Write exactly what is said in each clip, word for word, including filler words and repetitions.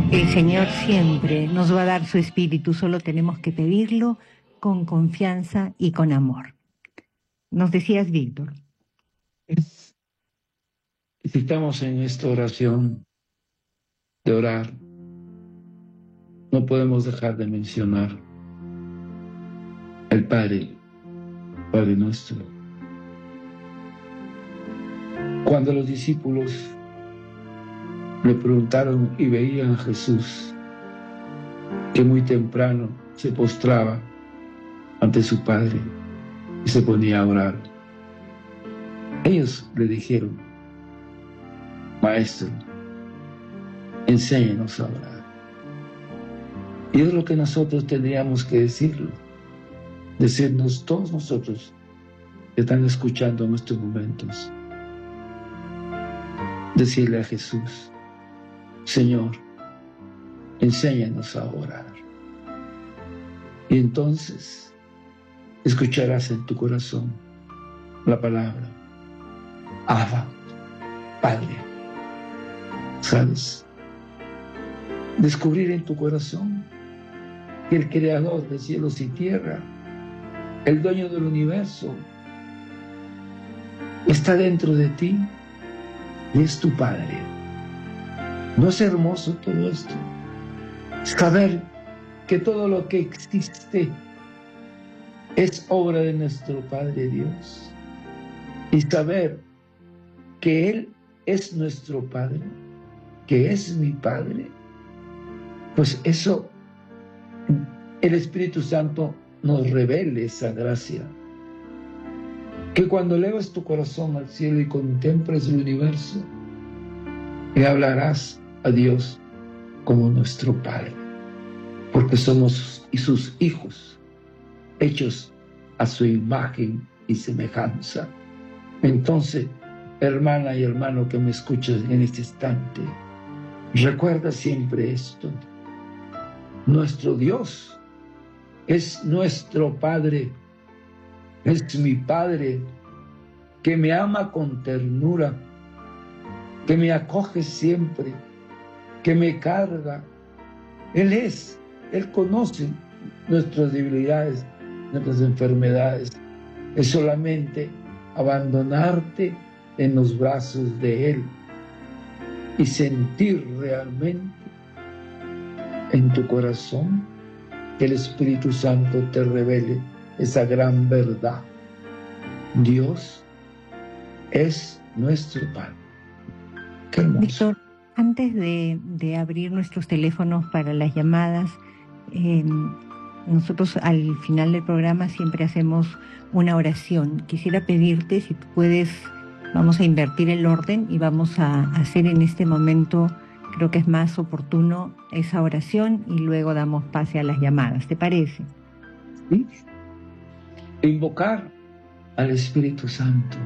El Señor siempre nos va a dar su espíritu, solo tenemos que pedirlo con confianza y con amor. Nos decías, Víctor. Si estamos en esta oración de orar, no podemos dejar de mencionar el Padre, Padre nuestro. Cuando los discípulos le preguntaron y veían a Jesús que muy temprano se postraba ante su Padre y se ponía a orar, ellos le dijeron: Maestro, enséñanos a orar. Y es lo que nosotros tendríamos que decirlo, decirnos todos nosotros que están escuchando en estos momentos, decirle a Jesús: Señor, enséñanos a orar. Y entonces escucharás en tu corazón la palabra Abba, Padre. ¿Sabes? Descubrir en tu corazón que el Creador de cielos y tierra, el dueño del universo, está dentro de ti y es tu Padre. ¿No es hermoso todo esto? Saber que todo lo que existe es obra de nuestro Padre Dios. Y saber que Él es nuestro Padre, que es mi Padre. Pues eso, el Espíritu Santo nos revela esa gracia. Que cuando elevas tu corazón al cielo y contemples el universo, le hablarás a Dios como nuestro Padre, porque somos sus hijos, hechos a su imagen y semejanza. Entonces, hermana y hermano que me escuchas en este instante, recuerda siempre esto: nuestro Dios es nuestro Padre, es mi Padre, que me ama con ternura, que me acoge siempre, que me carga. Él es, Él conoce nuestras debilidades, nuestras enfermedades. Es solamente abandonarte en los brazos de Él y sentir realmente en tu corazón que el Espíritu Santo te revele esa gran verdad. Dios es nuestro Padre. Qué hermoso. Víctor, antes de, de abrir nuestros teléfonos para las llamadas, eh, nosotros al final del programa siempre hacemos una oración. Quisiera pedirte si tú puedes, vamos a invertir el orden y vamos a hacer en este momento, creo que es más oportuno, esa oración y luego damos pase a las llamadas. ¿Te parece? Sí. Invocar al Espíritu Santo.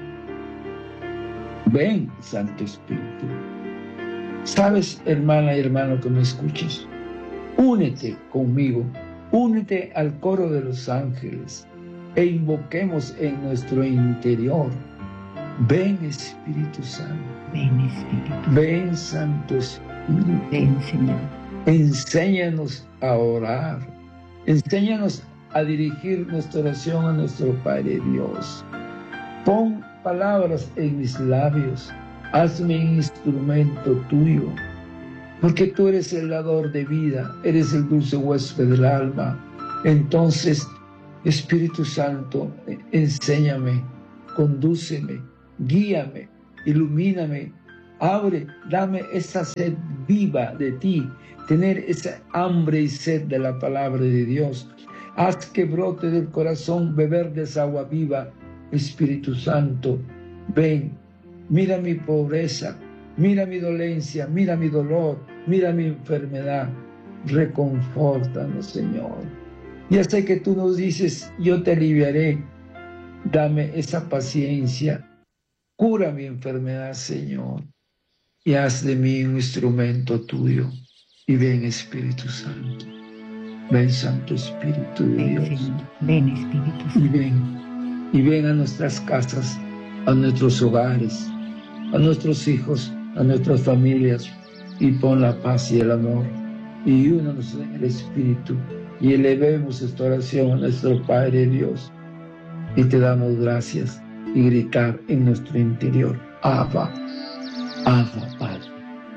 Ven, Santo Espíritu. Sabes, hermana y hermano que me escuches, únete conmigo, únete al coro de los ángeles e invoquemos en nuestro interior: ven, Espíritu Santo. Ven, Espíritu. Ven, Santo Espíritu. Ven, Señor. Enséñanos a orar. Enséñanos a dirigir nuestra oración a nuestro Padre Dios. Pon palabras en mis labios. Hazme instrumento tuyo. Porque tú eres el dador de vida. Eres el dulce huésped del alma. Entonces, Espíritu Santo, enséñame, condúceme, guíame, ilumíname, abre, dame esa sed viva de ti, tener esa hambre y sed de la palabra de Dios. Haz que brote del corazón beber de esa agua viva. Espíritu Santo, ven, mira mi pobreza, mira mi dolencia, mira mi dolor, mira mi enfermedad. Reconfórtanos, Señor. Ya sé que tú nos dices: yo te aliviaré. Dame esa paciencia. Cura mi enfermedad, Señor. Y haz de mí un instrumento tuyo. Y ven, Espíritu Santo. Ven, Santo Espíritu de Ven, Dios. Señor. Ven, Espíritu Santo. Y ven. Y ven a nuestras casas, a nuestros hogares, a nuestros hijos, a nuestras familias. y pon la paz y el amor, y únanos en el Espíritu, y elevemos esta oración a nuestro Padre Dios, y te damos gracias, y gritar en nuestro interior, Abba, Abba, Padre,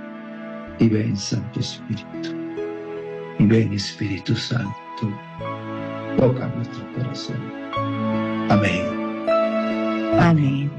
y ven Santo Espíritu, y ven Espíritu Santo, toca nuestro corazón. Amén. Amén.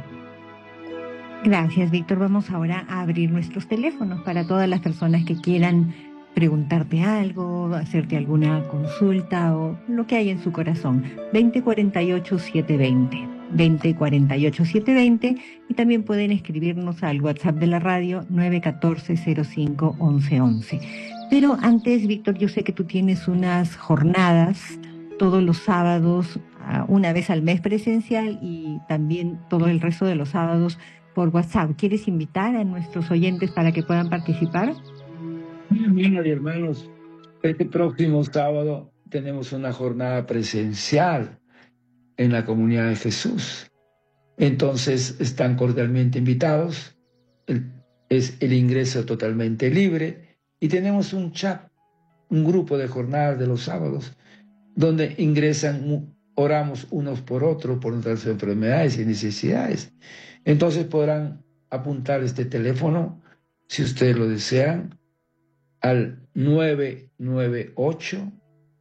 Gracias, Víctor. Vamos ahora a abrir nuestros teléfonos para todas las personas que quieran preguntarte algo, hacerte alguna consulta o lo que hay en su corazón. veinte cuarenta y ocho, setecientos veinte. veinte cuarenta y ocho, setecientos veinte. Y también pueden escribirnos al WhatsApp de la radio nueve uno cuatro, cero cinco, once once. Pero antes, Víctor, yo sé que tú tienes unas jornadas todos los sábados, una vez al mes presencial y también todo el resto de los sábados por WhatsApp. ¿Quieres invitar a nuestros oyentes para que puedan participar? Bien, hermanos, este próximo sábado tenemos una jornada presencial en la Comunidad de Jesús. Entonces están cordialmente invitados. El, es el ingreso totalmente libre y tenemos un chat, un grupo de jornadas de los sábados donde ingresan, oramos unos por otros por nuestras enfermedades y necesidades. Entonces podrán apuntar este teléfono, si ustedes lo desean, al nueve nueve ocho,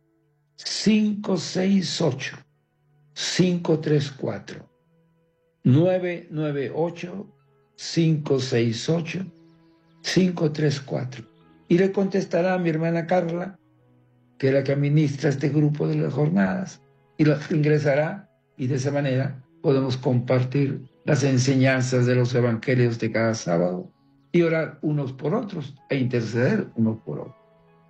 cinco seis ocho, cinco tres cuatro. nueve nueve ocho, cinco seis ocho, cinco tres cuatro. Y le contestará a mi hermana Carla, que es la que administra este grupo de las jornadas, y lo ingresará, y de esa manera podemos compartir las enseñanzas de los evangelios de cada sábado y orar unos por otros e interceder unos por otros.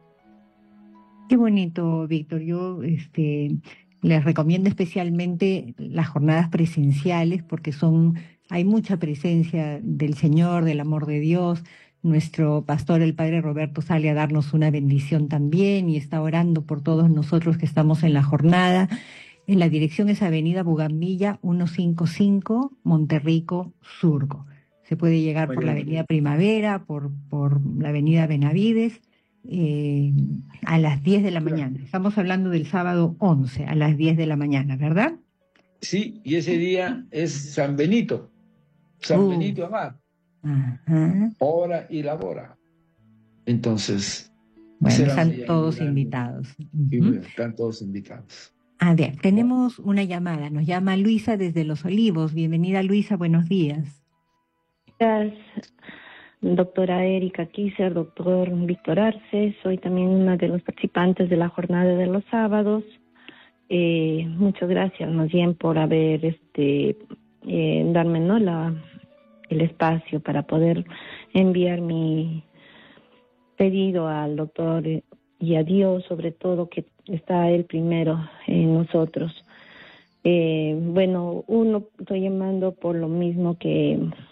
Qué bonito, Víctor. Yo este, les recomiendo especialmente las jornadas presenciales porque son, hay mucha presencia del Señor, del amor de Dios. Nuestro pastor, el Padre Roberto, sale a darnos una bendición también y está orando por todos nosotros que estamos en la jornada. En la dirección es Avenida Bugambilla, ciento cincuenta y cinco, Monterrico, Surco. Se puede llegar por la Avenida Primavera, por, por la Avenida Benavides, eh, a las diez de la mañana. Estamos hablando del sábado once, a las diez de la mañana, ¿verdad? Sí, y ese día es San Benito, San uh. Benito Abad. Ajá. Ora y labora. Entonces, bueno, están todos invitados. Y uh-huh. Están todos invitados. A ver, tenemos una llamada. Nos llama Luisa desde Los Olivos. Bienvenida, Luisa. Buenos días. Gracias, doctora Erika Kisser, doctor Víctor Arce. Soy también una de los participantes de la jornada de los sábados. Eh, muchas gracias, más bien, por haber, este, eh, darme, ¿no? la el espacio para poder enviar mi pedido al doctor y a Dios, sobre todo, que está Él primero en nosotros. Eh, bueno, uno, estoy llamando por lo mismo que,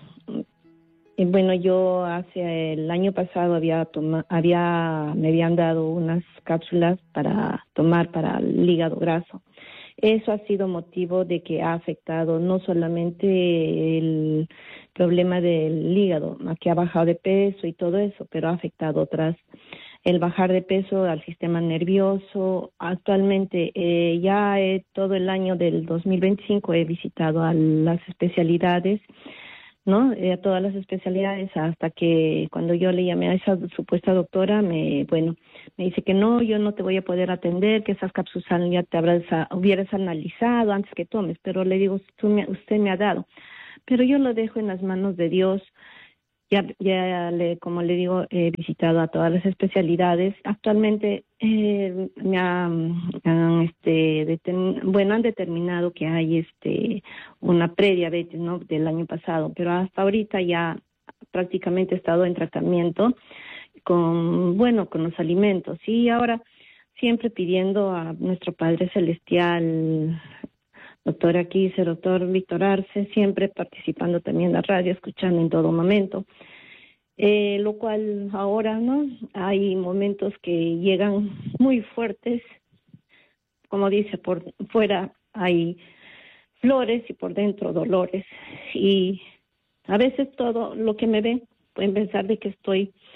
eh, bueno, yo hace el año pasado había toma, había me habían dado unas cápsulas para tomar para el hígado graso. Eso ha sido motivo de que ha afectado no solamente el problema del hígado, que ha bajado de peso y todo eso, pero ha afectado otras, el bajar de peso al sistema nervioso. Actualmente eh, ya he, todo el año del dos mil veinticinco he visitado a las especialidades, ¿no? Eh, a todas las especialidades, hasta que cuando yo le llamé a esa supuesta doctora, me, bueno, me dice que no, yo no te voy a poder atender, que esas cápsulas ya te habrás, hubieras analizado antes que tomes, pero le digo, usted me, usted me ha dado. Pero yo lo dejo en las manos de Dios. Ya, ya le, como le digo, he visitado a todas las especialidades. Actualmente eh, me han, han, este, deten, bueno, han determinado que hay este una prediabetes, ¿no? Del año pasado, pero hasta ahorita ya prácticamente he estado en tratamiento con, bueno, con los alimentos. Y ahora siempre pidiendo a nuestro Padre Celestial, doctora Kisser, doctor Víctor Arce, siempre participando también en la radio, escuchando en todo momento. Eh, lo cual ahora, ¿no? Hay momentos que llegan muy fuertes, como dice, por fuera hay flores y por dentro dolores. Y a veces todo lo que me ven pueden pensar de que estoy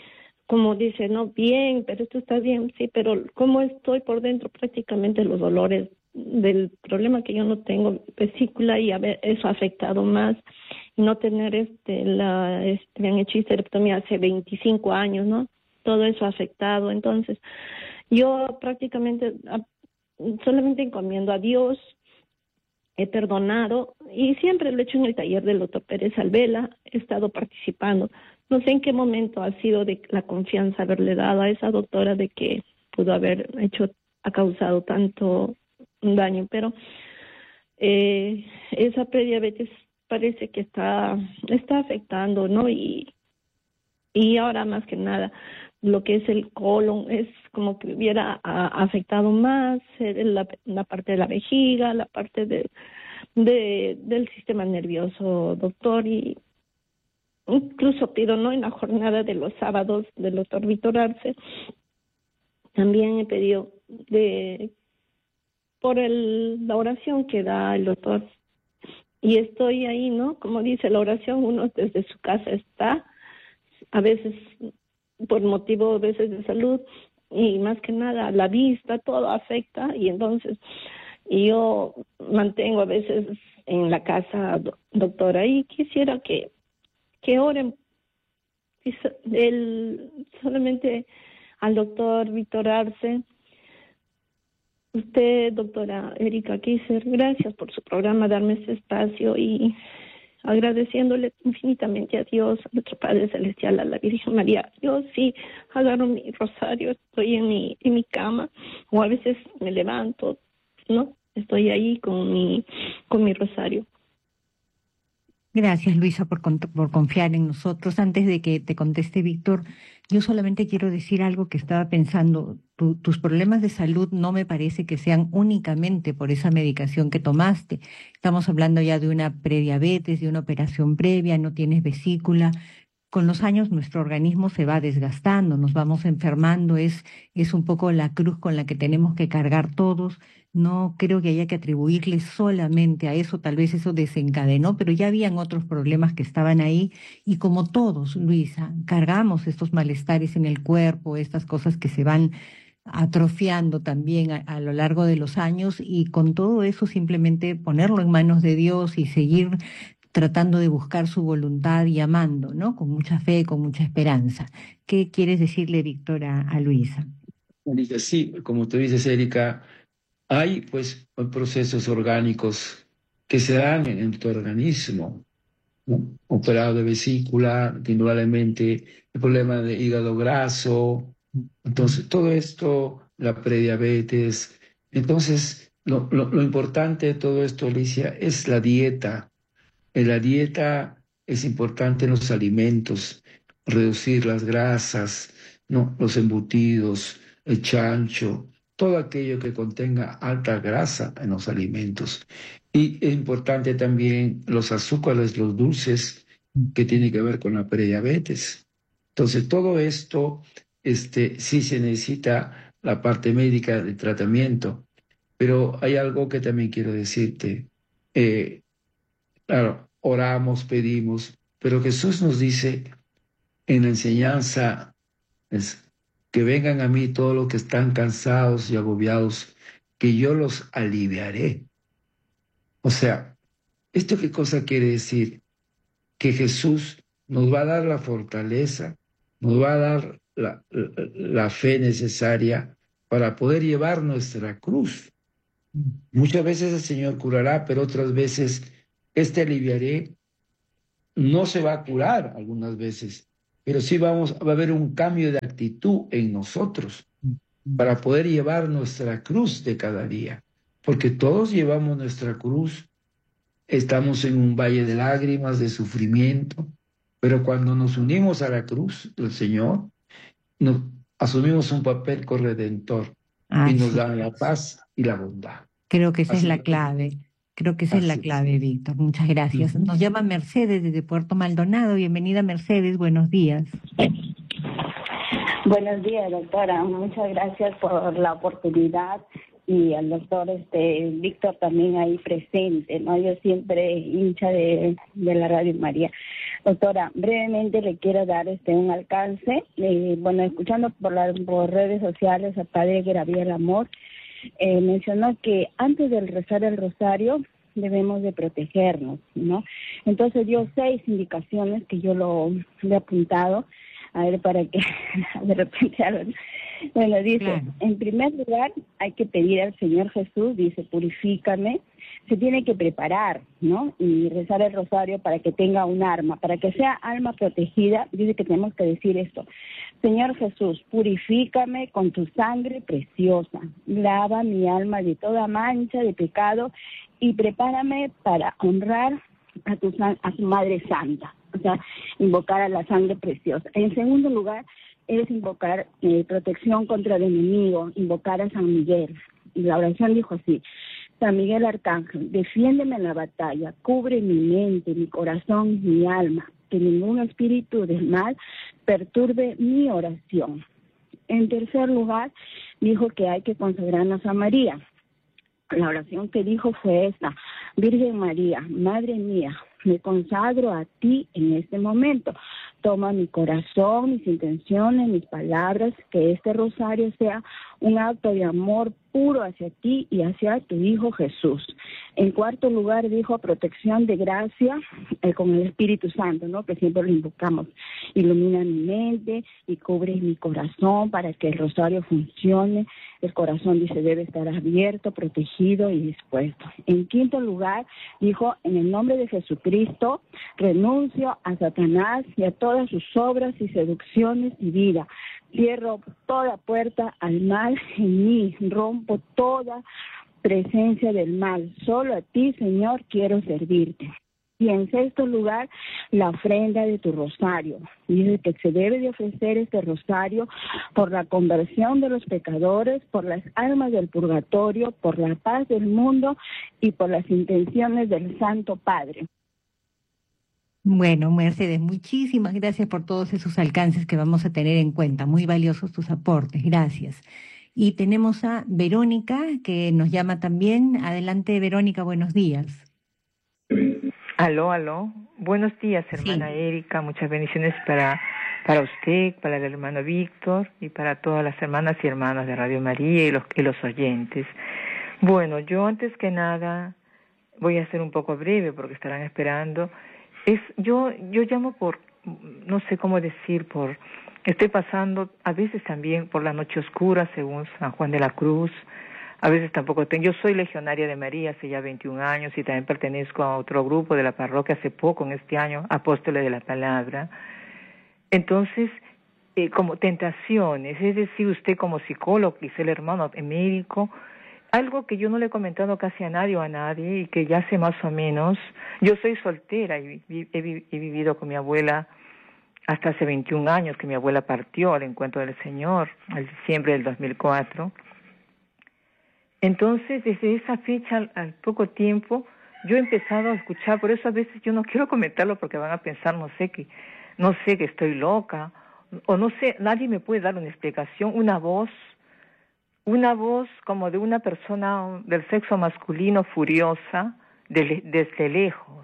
como dice, no, bien, pero esto está bien, sí, pero como estoy por dentro, prácticamente los dolores del problema que yo no tengo vesícula, y a ver, eso ha afectado más. No tener este, la, este, me han hecho histerectomía hace veinticinco años, ¿no? Todo eso ha afectado. Entonces, yo prácticamente a, solamente encomiendo a Dios, he perdonado, y siempre lo he hecho en el taller del doctor Pérez Alvela, he estado participando. No sé en qué momento ha sido de la confianza haberle dado a esa doctora de que pudo haber hecho, ha causado tanto daño, pero eh, esa prediabetes parece que está, está afectando, ¿no? Y, y ahora más que nada, lo que es el colon es como que hubiera a, afectado más eh, la, la parte de la vejiga, la parte de, de del sistema nervioso, doctor, y incluso pido, ¿no? En la jornada de los sábados del doctor Víctor Arce, también he pedido de por el, la oración que da el doctor, y estoy ahí, ¿no? Como dice la oración, uno desde su casa está, a veces por motivo a veces de salud, y más que nada la vista, todo afecta, y entonces yo mantengo a veces en la casa, doctora, y quisiera que, que oren el, solamente al doctor Víctor Arce. Usted, doctora Erika Kisser, gracias por su programa, darme este espacio, y agradeciéndole infinitamente a Dios, a nuestro Padre Celestial, a la Virgen María. Yo sí agarro mi rosario, estoy en mi, en mi cama, o a veces me levanto, ¿no? Estoy ahí con mi, con mi rosario. Gracias, Luisa, por, por confiar en nosotros. Antes de que te conteste Víctor, yo solamente quiero decir algo que estaba pensando. Tu, tus problemas de salud no me parece que sean únicamente por esa medicación que tomaste. Estamos hablando ya de una prediabetes, de una operación previa, no tienes vesícula. Con los años nuestro organismo se va desgastando, nos vamos enfermando, es, es un poco la cruz con la que tenemos que cargar todos. No creo que haya que atribuirle solamente a eso, tal vez eso desencadenó, pero ya habían otros problemas que estaban ahí, y como todos, Luisa, cargamos estos malestares en el cuerpo, estas cosas que se van atrofiando también a, a lo largo de los años, y con todo eso simplemente ponerlo en manos de Dios y seguir tratando de buscar su voluntad y amando, ¿no? Con mucha fe, con mucha esperanza. ¿Qué quieres decirle, Víctor, a, a Luisa? Erika, sí, como tú dices, Erika, hay pues procesos orgánicos que se dan en, en tu organismo, ¿no? Operado de vesícula, indudablemente el problema de hígado graso, entonces todo esto, la prediabetes. Entonces, lo, lo, lo importante de todo esto, Alicia, es la dieta. En la dieta es importante los alimentos, reducir las grasas, ¿no? Los embutidos, el chancho, todo aquello que contenga alta grasa en los alimentos. Y es importante también los azúcares, los dulces, que tienen que ver con la prediabetes. Entonces, todo esto, este, sí se necesita la parte médica del tratamiento, pero hay algo que también quiero decirte. Eh, Claro, oramos, pedimos, pero Jesús nos dice en la enseñanza es, que vengan a mí todos los que están cansados y agobiados, que yo los aliviaré. O sea, ¿esto qué cosa quiere decir? Que Jesús nos va a dar la fortaleza, nos va a dar la, la, la fe necesaria para poder llevar nuestra cruz. Muchas veces el Señor curará, pero otras veces este aliviaré no se va a curar algunas veces, pero sí vamos, va a haber un cambio de actitud en nosotros para poder llevar nuestra cruz de cada día, porque todos llevamos nuestra cruz, estamos en un valle de lágrimas, de sufrimiento, pero cuando nos unimos a la cruz del Señor, nos asumimos un papel corredentor Ah, y nos sí. dan la paz y la bondad. Creo que esa Así es la que, clave. Creo que esa es la así es. clave, Víctor. Muchas gracias. Ujú. Nos llama Mercedes desde Puerto Maldonado. Bienvenida, Mercedes. Buenos días. Buenos días, doctora. Muchas gracias por la oportunidad y al doctor este Víctor también ahí presente, ¿no? Yo siempre hincha de, de la Radio María. Doctora, brevemente le quiero dar este un alcance. Eh, bueno, escuchando por las por redes sociales al padre Gabriel Amor, eh, mencionó que antes del rezar el rosario debemos de protegernos, ¿no? Entonces dio seis indicaciones que yo lo, lo he apuntado, a ver, para que de repente algo. Bueno, dice, claro. En primer lugar hay que pedir al Señor Jesús, dice, purifícame, se tiene que preparar, ¿no? Y rezar el rosario para que tenga un arma, para que sea alma protegida, dice que tenemos que decir esto, Señor Jesús, purifícame con tu sangre preciosa, lava mi alma de toda mancha de pecado y prepárame para honrar a tu, a tu Madre Santa, o sea, invocar a la sangre preciosa. En segundo lugar, es invocar eh, protección contra el enemigo, invocar a San Miguel. Y la oración dijo así, San Miguel Arcángel, defiéndeme en la batalla, cubre mi mente, mi corazón, mi alma, que ningún espíritu del mal perturbe mi oración. En tercer lugar, dijo que hay que consagrarnos a María. La oración que dijo fue esta, Virgen María, Madre mía, me consagro a ti en este momento. Toma mi corazón, mis intenciones, mis palabras, que este rosario sea un acto de amor puro hacia ti y hacia tu Hijo Jesús. En cuarto lugar dijo protección de gracia eh, con el Espíritu Santo, ¿no? Que siempre lo invocamos. Ilumina mi mente y cubre mi corazón para que el rosario funcione. El corazón, dice, debe estar abierto, protegido y dispuesto. En quinto lugar dijo, en el nombre de Jesucristo, renuncio a Satanás y a todas sus obras y seducciones y vida. Cierro toda puerta al mal en mí, rompo toda presencia del mal. Solo a ti, Señor, quiero servirte. Y en sexto lugar, la ofrenda de tu rosario. Dice que se debe de ofrecer este rosario por la conversión de los pecadores, por las almas del purgatorio, por la paz del mundo y por las intenciones del Santo Padre. Bueno, Mercedes, muchísimas gracias por todos esos alcances que vamos a tener en cuenta. Muy valiosos tus aportes, gracias. Y tenemos a Verónica, que nos llama también. Adelante, Verónica, buenos días. Aló, aló. Buenos días, hermana sí. Erika. Muchas bendiciones para, para usted, para el hermano Víctor y para todas las hermanas y hermanos de Radio María y los, y los oyentes. Bueno, yo antes que nada voy a ser un poco breve porque estarán esperando. Es yo yo llamo por, no sé cómo decir, por estoy pasando a veces también por la noche oscura según San Juan de la Cruz, a veces tampoco tengo, yo soy legionaria de María hace ya veintiún años y también pertenezco a otro grupo de la parroquia hace poco, en este año, Apóstoles de la Palabra. Entonces, eh, como tentaciones, es decir, usted como psicólogo, quizá el hermano médico, algo que yo no le he comentado casi a nadie o a nadie y que ya sé más o menos, yo soy soltera y vi, he, he vivido con mi abuela hasta hace veintiún años, que mi abuela partió al encuentro del Señor, en diciembre del dos mil cuatro. Entonces, desde esa fecha, al, al poco tiempo, yo he empezado a escuchar, por eso a veces yo no quiero comentarlo porque van a pensar, no sé, que no sé que estoy loca, o no sé, nadie me puede dar una explicación, una voz, una voz como de una persona del sexo masculino furiosa, de, desde lejos,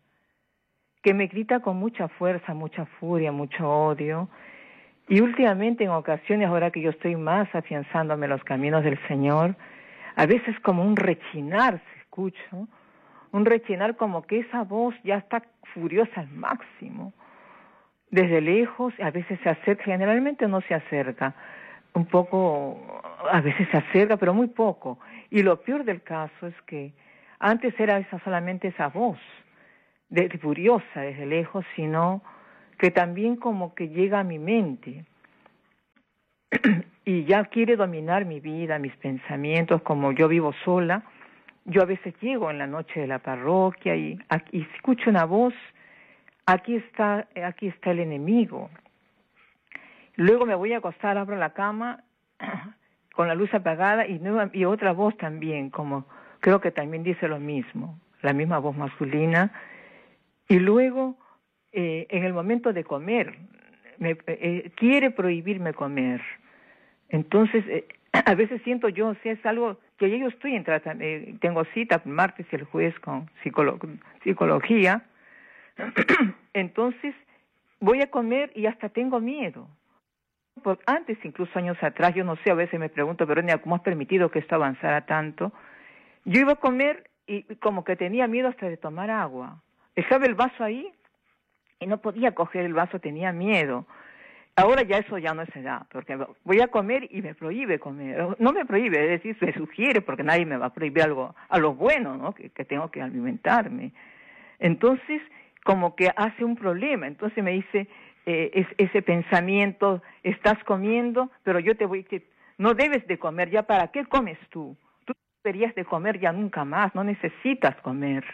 que me grita con mucha fuerza, mucha furia, mucho odio. Y últimamente, en ocasiones, ahora que yo estoy más afianzándome en los caminos del Señor, a veces como un rechinar se escucha, un rechinar como que esa voz ya está furiosa al máximo. Desde lejos, a veces se acerca, generalmente no se acerca, un poco, a veces se acerca, pero muy poco. Y lo peor del caso es que antes era esa solamente esa voz, de, de furiosa desde lejos, sino que también como que llega a mi mente y ya quiere dominar mi vida, mis pensamientos. Como yo vivo sola, yo a veces llego en la noche de la parroquia y, y escucho una voz, aquí está, aquí está el enemigo. Luego me voy a acostar, abro la cama con la luz apagada y, nueva, y otra voz también, como creo que también dice lo mismo, la misma voz masculina. Y luego, eh, en el momento de comer, me, eh, quiere prohibirme comer. Entonces, eh, a veces siento yo, si es algo que ya yo estoy en tratamiento, tengo cita el martes y el jueves con psicolo- psicología, entonces voy a comer y hasta tengo miedo. Por, antes, incluso años atrás, yo no sé, a veces me pregunto, Verónica, ¿cómo has permitido que esto avanzara tanto? Yo iba a comer y como que tenía miedo hasta de tomar agua. Dejaba el vaso ahí y no podía coger el vaso, tenía miedo. Ahora ya eso ya no se da, porque voy a comer y me prohíbe comer. No me prohíbe, es decir, me sugiere, porque nadie me va a prohibir algo a lo bueno, ¿no? Que, que tengo que alimentarme. Entonces, como que hace un problema. Entonces me dice, eh, es, ese pensamiento, estás comiendo, pero yo te voy a decir, no debes de comer, ¿ya para qué comes tú? Tú deberías de comer ya nunca más, no necesitas comer.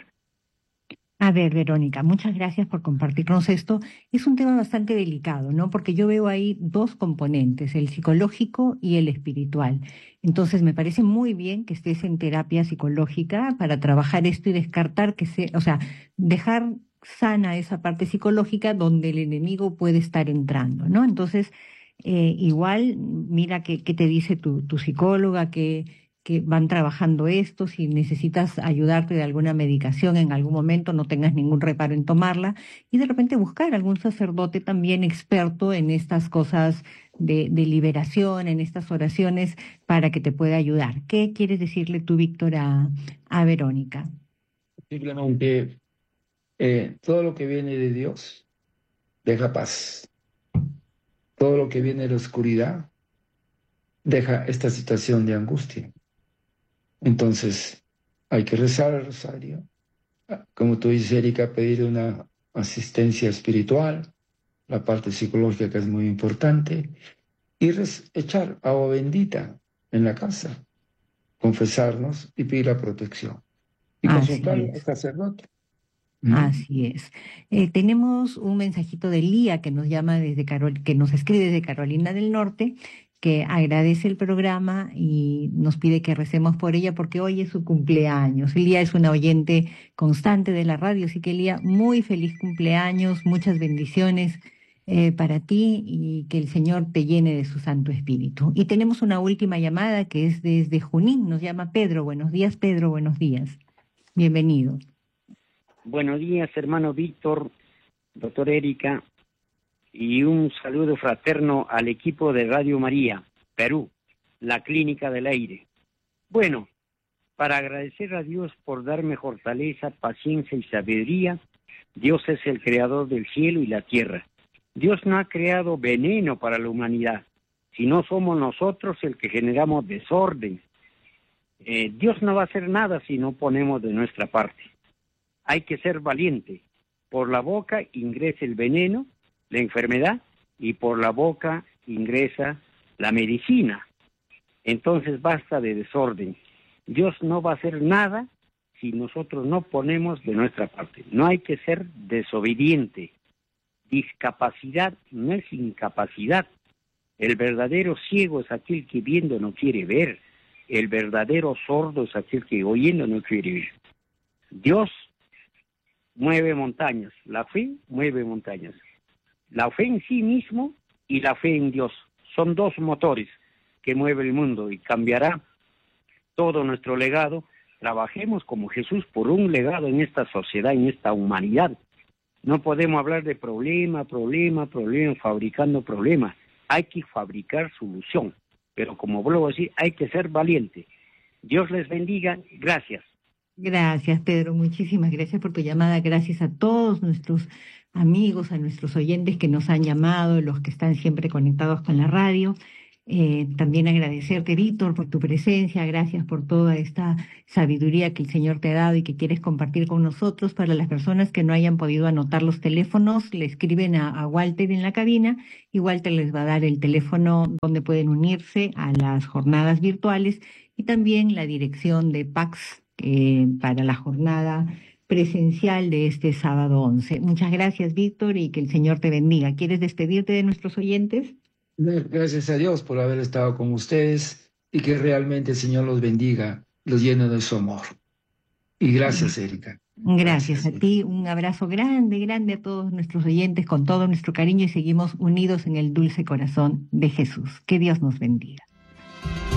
A ver, Verónica, muchas gracias por compartirnos esto. Es un tema bastante delicado, ¿no? Porque yo veo ahí dos componentes, el psicológico y el espiritual. Entonces, me parece muy bien que estés en terapia psicológica para trabajar esto y descartar que se, o sea, dejar sana esa parte psicológica donde el enemigo puede estar entrando, ¿no? Entonces, eh, igual, mira qué, qué te dice tu, tu psicóloga, que que van trabajando esto, si necesitas ayudarte de alguna medicación en algún momento, no tengas ningún reparo en tomarla, y de repente buscar algún sacerdote también experto en estas cosas de, de liberación, en estas oraciones, para que te pueda ayudar. ¿Qué quieres decirle tú, Víctor, a, a Verónica? Simplemente eh, todo lo que viene de Dios deja paz. Todo lo que viene de la oscuridad deja esta situación de angustia. Entonces, hay que rezar el rosario. Como tú dices, Erika, pedir una asistencia espiritual, la parte psicológica que es muy importante, y res- echar agua bendita en la casa, confesarnos y pedir la protección. Y Así consultar al es. sacerdote. ¿Mm? Así es. Eh, tenemos un mensajito de Lía que nos llama desde Carol, que nos escribe desde Carolina del Norte, que agradece el programa y nos pide que recemos por ella porque hoy es su cumpleaños. Lía es una oyente constante de la radio, así que Lía, muy feliz cumpleaños, muchas bendiciones eh, para ti y que el Señor te llene de su Santo Espíritu. Y tenemos una última llamada que es desde Junín, nos llama Pedro. Buenos días, Pedro, buenos días. Bienvenido. Buenos días, hermano Víctor, doctor Erika, y un saludo fraterno al equipo de Radio María, Perú, la Clínica del Aire. Bueno, para agradecer a Dios por darme fortaleza, paciencia y sabiduría, Dios es el creador del cielo y la tierra. Dios no ha creado veneno para la humanidad, sino somos nosotros el que generamos desorden. Eh, Dios no va a hacer nada si no ponemos de nuestra parte. Hay que ser valiente. Por la boca ingresa el veneno, la enfermedad, y por la boca ingresa la medicina. Entonces basta de desorden. Dios no va a hacer nada si nosotros no ponemos de nuestra parte. No hay que ser desobediente. Discapacidad no es incapacidad. El verdadero ciego es aquel que viendo no quiere ver. El verdadero sordo es aquel que oyendo no quiere ver. Dios mueve montañas, la fe mueve montañas. La fe en sí mismo y la fe en Dios son dos motores que mueven el mundo y cambiará todo nuestro legado. Trabajemos como Jesús por un legado en esta sociedad, en esta humanidad. No podemos hablar de problema, problema, problema, fabricando problemas. Hay que fabricar solución, pero como vuelvo a decir, hay que ser valiente. Dios les bendiga, gracias. Gracias, Pedro. Muchísimas gracias por tu llamada. Gracias a todos nuestros amigos, a nuestros oyentes que nos han llamado, los que están siempre conectados con la radio. Eh, también agradecerte, Víctor, por tu presencia. Gracias por toda esta sabiduría que el Señor te ha dado y que quieres compartir con nosotros. Para las personas que no hayan podido anotar los teléfonos, le escriben a, a Walter en la cabina y Walter les va a dar el teléfono donde pueden unirse a las jornadas virtuales y también la dirección de PAX Eh, para la jornada presencial de este sábado once. Muchas gracias, Víctor, y que el Señor te bendiga. ¿Quieres despedirte de nuestros oyentes? Gracias a Dios por haber estado con ustedes y que realmente el Señor los bendiga, los llene de su amor. Y gracias, Erika. Gracias, gracias a ti. Un abrazo grande, grande a todos nuestros oyentes con todo nuestro cariño y seguimos unidos en el dulce corazón de Jesús. Que Dios nos bendiga.